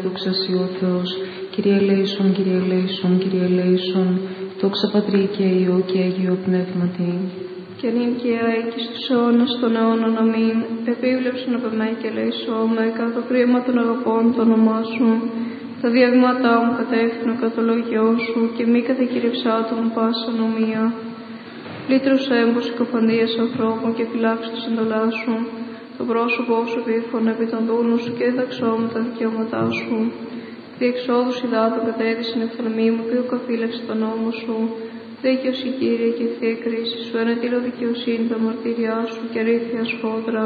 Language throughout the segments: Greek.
Δόξα Συ ο Θεός, Κύριε ελέησον, Κύριε ελέησον, Κύριε ελέησον, δόξα Πατρί και Υιό και Αγίο Πνεύματι. Και νυν και αεί και στους αιώνας των αιώνων αμήν. Επίβλεψον απ' εμέ και ελέησόμαι, κατά το κρίμα των αγαπών το όνομά σου. Τα διαβήματά μου κατεύθυνω κατά το λόγιό σου και μη κατακηρυψά το μου πάσα νομία. Λύτρωσέ μου συκοφαντίας ανθρώπων και φυλάξου τα εντολά σου. Το πρόσωπό σου επίφωνε επί των δούλων σου και διδαξόμουν τα δικαιώματά σου. Διεξόδους υδάτων κατέδυσαν ευθαλμή μου, οποίο καφύλαξε τον νόμο σου. Δίκαιος η Κύριε και ευθεία κρίση σου, ενετήλω δικαιοσύνη τα μαρτύριά σου και αλήθεια σφόδρα.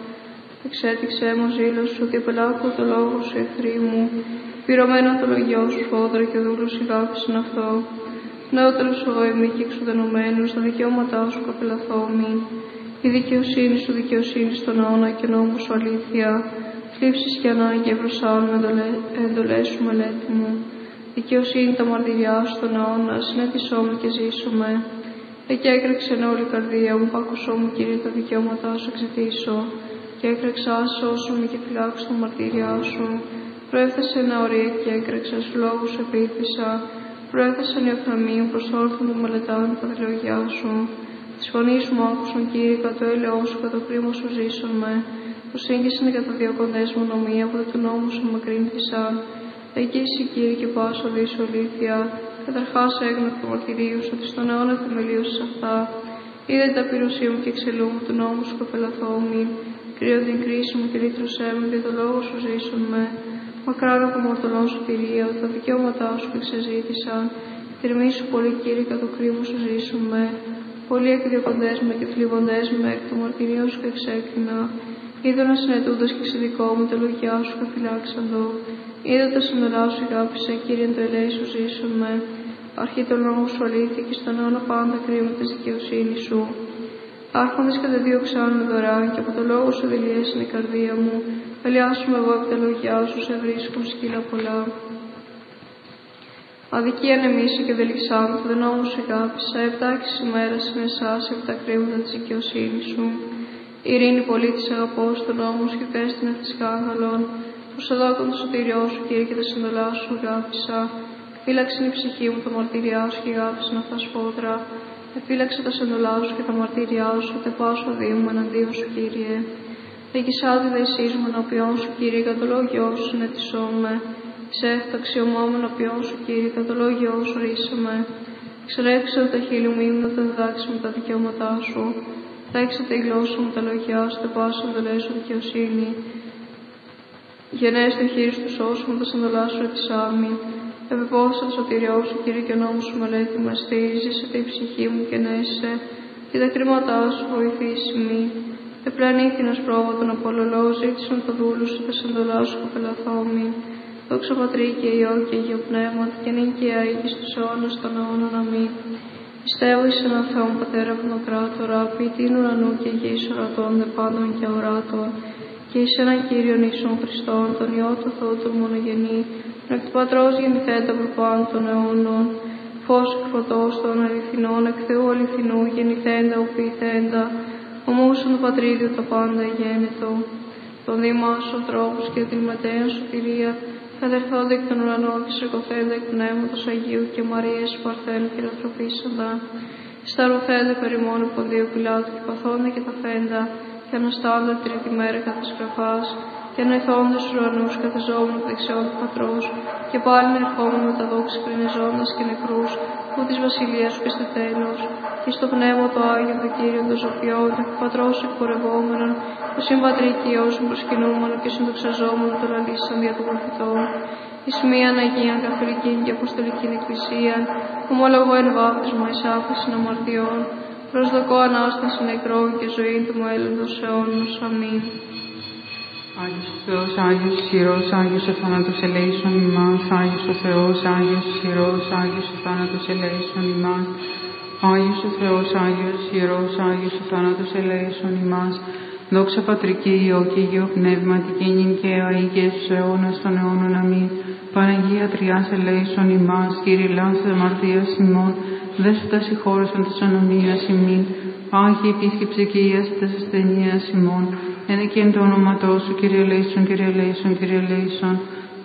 Εξέτηξέ μου ζήλος σου και πελάκω το λόγο σου εχθροί μου. Πυρωμένο το λογιό σου σφόδρα και ο δούλος ηγάφησαν αυτό. Νεότερος εγώ εμεί και εξουδενωμένος, τα δικαιώματά σου καπελαθόμη. Η δικαιοσύνη σου δικαιοσύνη στον αιώνα και νόμου σου αλήθεια. Θλίψεις και ανάγκη ευρωσάνουν εντολές σου μελέτη μου. Δικαιοσύνη τα μαρτυριά σου στον αιώνα, συνέτησόμαι και ζήσουμε. Εκεί έκραξεν όλη η καρδία μου, πάκουσό μου Κύριε τα δικαιώματά σου εξαιτήσω. Και έκραξα, σώσου με και φυλάξω τα μαρτυριά σου. Προέφθασε ένα ωρία και έκραξα, σου λόγου σου επίθυσα. Προέφθασαν οι οφθαλμοί μου προς όρθον που μελετάνε τα λόγια σου. Τη φωνή μου άκουσαν Κύριε, κατ' το έλεό σου, κατ' το κρίμα σου ζήσαμε. Προσήγησαν κατά διακοντές μου νομία, από του νόμου σου μακρύνθησαν. Εκεί εσύ Κύριε και πάσα δίσου αλήθεια. Καταρχάς έγνω του μαρτυρίου σου, ότι στον αιώνα θεμελίωσες αυτά. Είδε τα πυρωσία μου και εξελούμαι του νόμου σου καπελαθόμη. Κρύο την κρίση μου και λύτρωσέ με, δι' το λόγο σου ζήσαμε. Μακράν από μορτωνών σου πυρία, τα δικαιώματά σου εξεζήτησαν. Τιμή σου πολύ Κύριε, κατ' το κρίμα σου ζήσαμε. Πολλοί εκδιωκοντές με και θλιβοντές με, εκ του μαρτυρίου σου εξέκρινα. Είδωνα συνετούντας και ξεδικό μου, τα λόγια σου καφυλάξαντο. Είδα τα συνολά σου ηγάπησε, Κύριε, το ελέη σου ζήσαμε. Αρχή των νόμων σου αλήθεια και στον αιώνα πάντα κρίμα της δικαιοσύνης σου. Άρχοντες κατεδίωξαν με δωρεάν και από το λόγο σου δηλιέσαι η καρδία μου. Ελιάσουμε εγώ από τα λόγια σου, σε βρίσκουν σκύλα πολλά. Αδικία ανεμίσω και δελιξάμου, τον νόμο σου αγάπησα. Επτάξεις ημέρας είναι εσάς, επτά κρίματα της δικαιοσύνης σου. Ειρήνη πολύ της αγαπώ στον νόμο σου και πέστην ευθύς σκάνδαλον. Προσεδόκον το σωτήριό σου, Κύριε, και τα συντολά σου αγάπησα. Φύλαξε η ψυχή μου τα μαρτύριά σου και αγάπησαν αυτά σφόδρα. Εφύλαξε τα συντολά σου και τα μαρτύριά σου, τε πάσο δήμου εναντίον σου, Κύριε. Εκεισάτη δεσείς μου ενώπιον σου, Κύριε, κατ' το λόγιό σου συνετισόμαι. Ψεύτα αξιωμόμαι ενώπιον σου, Κύριε, κατ' το λόγιό σου ρίσαμε. Ξερέφηξα τα χείλη μου ήμουν τα διδάξει μου τα δικαιώματά σου. Δέξατε η γλώσσα μου τα λόγια σου, τε πάσο εντολές σου δικαιοσύνη. Γενναίες το χείρι του σώσου μου τα σαντολά σου ετισάμι. Επιπόθησα το σωτηριό σου, Κύριε, και ο νόμος σου μελέτη με στήριζε τη ψυχή μου και νέσε. Και τα κρίματά σου βοηθήσιμη. Επλανήθηνας πρόβατον απολολό, ζήτησαν το δούλου σου, τα σαντολά σου καπελαθόμη. Δόξα Πατρί και Υιό και Αγίο Πνεύματι, και νυν και αεί και στους αιώνας των αιώνων αμήν. Πιστεύω εις έναν Θεόν Πατέρα Πνοκράτορα, ποιητήν ουρανού και γης ορατών δε πάντων και αοράτων, και εις έναν Κύριον Ιησούν Χριστόν, τον Υιό του Θεού του μονογενή, τον εκ του Πατρός γεννηθέντα προπάν των αιώνων, φως και φωτός των αληθινών, εκ Θεού αληθινού, γεννηθέντα οποιηθέντα, ομούσον του Πατρίδιου τα πάντα γέννητο, τον Δήμα σου τρόπους και την μετέα σωτηρία, κατερθόνται εκ των ουρανών και σηκωθέντα εκ πνεύματος Αγίου και Μαρίας Παρθένου και λατροπίσαντα, σταρωθέντα περί μόνου ποντίου Πιλάτου και παθόντα και ταφέντα, και αναστάντα τρίτη μέρα κατά σκαφάς, και ανοηθώντας στους ουρανούς καθεζόμενοι δεξιών του Πατρός, και πάλι ερχόμενοι με τα δόξη κρινιζώντας και νεκρούς, που της βασιλείας σου και στο τέλος, και στο πνεύμα το Άγιο το Κύριο των Ζωπιών, του Πατρός εκπορευόμενον, το Συμπατρί και Υιός μου προσκυνούμενο και συντοξαζόμενο το λαλήσαν δια των προφητών, εις μίαν Αγίαν Καθολική και Αποστολική Εκκλησίαν, ομολογώ εν βάπτισμα εις άφεσιν αμαρτιών, προσδοκώ Ανάσταση νεκρών και ζωή του μέλλοντος αιώνος. Αμήν. Άγιος ο Θεός, Άγιος ισχυρός, Άγιος ο θάνατος ελέησον ημάς, Άγιος ο Θεός, Άγιος ισχυρός, Άγιος ο θάνατος ελέησον ημάς, Άγιος ο Θεός, Άγιος ισχυρός, Άγιος ο θάνατος ελέησον ημάς, δόξα Πατρί και Υιό και Αγίο Πνεύματι, και νυν και αεί και στους αιώνας των αιώνων αμήν. Παναγία Τριάς ελέησον ημάς, Κύριε λάστε αμαρτίας ημών, δέσου τα συγχώρεσον της ανομίας ημίν, Άγιε επίσκεψε και ίασε τας ασθενείας ημών, ένα και εν το όνοματό σου, Κύριε ελέησον, Κύριε ελέησον, Κύριε ελέησον.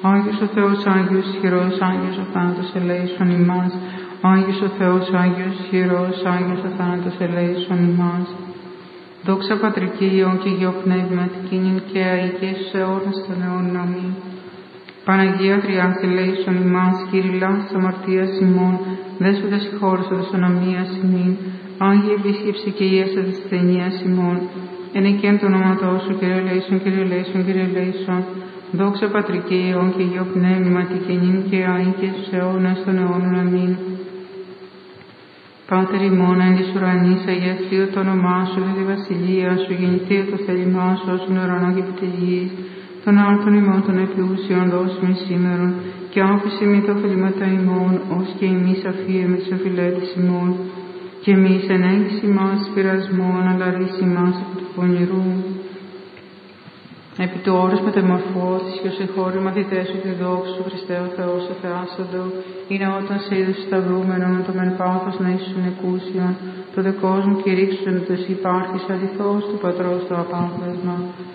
Άγιος ο Θεός, Άγιος ισχυρός, Άγιος ο θάνατος ελέησον ημάς. Άγιος ο Θεός, Άγιος ισχυρός, Άγιος ο θάνατος ελέησον ημάς. Δόξα Πατρική, Υιόν και Υιό Πνεύματι, νυν και αεί και στους αιώνας των αιώνων. Αμήν. Παναγία Τριάδη ελέησον ημάς, Κύριε της αμαρτίας ημών, Δέσποτα συγχώρεσον της ονομίας ημίν, Άγιε επίσκεψε και Ιέστα της ασθενείας ημών, ενεκέν το όνοματό σου, Κύριε ελέησον, Κύριε ελέησον, Κύριε ελέησον. Δόξα Πατρική, Υιόν και Υιό Πνεύματι, και νυν και αεί και στους αιώνας των αιώνων. Αμήν. Πάτερ ημών εν της ουρανής, αγιαστείου το όνομά σου, δε τη βασιλεία σου, γεννηθείου το θέλημά σου, όσον ουρανό και επί της γης. Των άρτων ημών των επιούσιων δώσουμε σήμερον, και άφησε μη τα ωφελήματα ημών, ως και εμείς αφίεμε τους οφειλέτες ημών. Και εμείς εν έγγιση μας πειρασμών, αλλά ρίση μας από του πονηρού. Επί του όρους μεταμορφώθης και ως εχώροι μαθητές σου τη δόξου σου, Χριστέ ο Θεός ο Θεάσοδο, είναι όταν σε είδους σταυρούμενον, το μεν πάθος να ήσουν εκούσιον, το δε κόσμο κηρύξουσον ότι εσύ υπάρχεις αληθώς του Πατρός το απάθεσμα.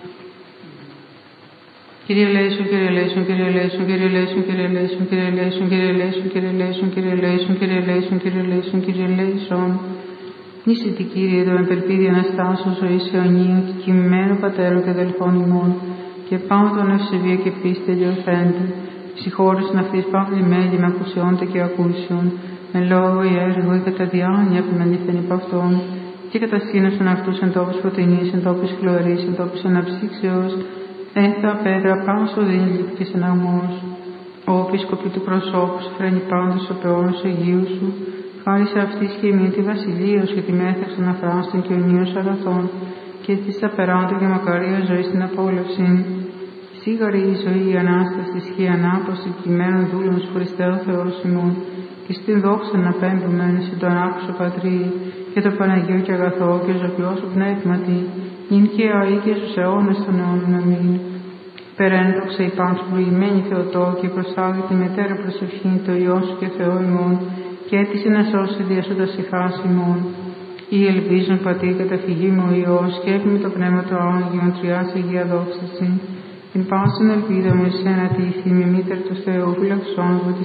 Κύριε ελέησον, Κύριε ελέησον, Κύριε ελέησον, Κύριε ελέησον, Κύριε ελέησον, Κύριε ελέησον, Κύριε ελέησον, Κύριε ελέησον, Κύριε ελέησον, Κύριε ελέησον, Κύριε ελέησον, Κύριε ελέησον. Νήσιτη Κύριε το εμπελπίδι Αναστάσεως ζωής αιωνίου και κοιμημένο Πατέρων και αδελφών ημών, και πάνω τον ευσεβία και πίστη ελιοθέντη, ψυχώρησον αυτής παύλη μέλη με ακουσιόντε και ακούσιον, με λόγο ή έργο ή κατά διάνοια που μενήθεν υπ' αυτόν, και κατασύνωσον αυτούς εν τόπους φωτεινής, εν τόπους χλωρής, εν τόπους αναψύξεως, έντα πέτρα πάσο δίνει και συναγμός. Ο επίσκοπη του προσώπου σου φρένει πάντως ο πεώνος Αγίου σου, χάρισε αυτής και ημίν τη βασιλεία σου και τη μέθαξον αφράστην και ονείως αγαθών, και της απεράντου και μακαρία ζωή στην απόλαυση. Σίγαρη η ζωή, η Ανάσταση, η ανάπαυση κειμένων δούλων σου, Χριστέ ο Θεός ημών, και στην δόξα να πέμπουμε σε το ανάκουσο Πατρί, και το Παναγίο και αγαθό και ζωοποιό σου πνεύματι, νυν και αεί και στους αιώνες των αιώνων. Αμήν. Περέντοξα υπάμψη προηγημένη Θεοτό και προστάγει τη μετέρα προσευχήν το Υιό σου και Θεό ημών, και έτησε να σώσει διασώντας η χάση ημών. Ή ελπίζον Πατήρ καταφυγή μου ο Υιός, και έπιμε το Πνεύμα του Άγιον τριάς Αγία δόξαση. Την πάσιν ελπίδα μου εσένα τύχη, με μήτερ του Θεού φυλαξών μου τη